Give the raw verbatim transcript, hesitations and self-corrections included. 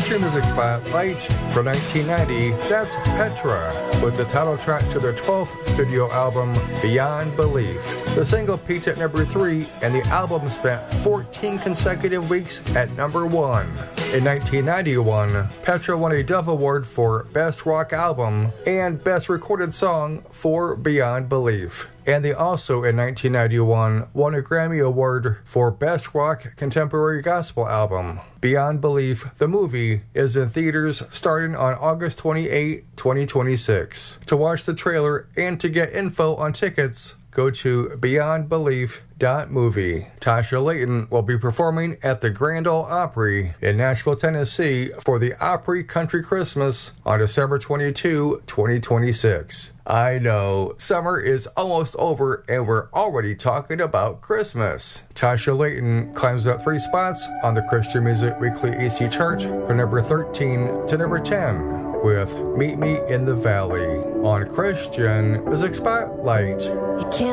Christian Music Spotlight for nineteen ninety, that's Petra, with the title track to their twelfth studio album, Beyond Belief. The single peaked at number three, and the album spent fourteen consecutive weeks at number one. In nineteen ninety-one, Petra won a Dove Award for Best Rock Album and Best Recorded Song for Beyond Belief. And they also, in nineteen ninety-one, won a Grammy Award for Best Rock Contemporary Gospel Album. Beyond Belief, the movie, is in theaters starting on August twenty-eighth, twenty twenty-six. To watch the trailer and to get info on tickets, go to beyond belief dot movie. Tasha Layton will be performing at the Grand Ole Opry in Nashville, Tennessee for the Opry Country Christmas on December twenty-second, twenty twenty-six. I know, summer is almost over and we're already talking about Christmas. Tasha Layton climbs up three spots on the Christian Music Weekly A C chart from number thirteen to number ten with Meet Me in the Valley on Christian Music Spotlight. You can't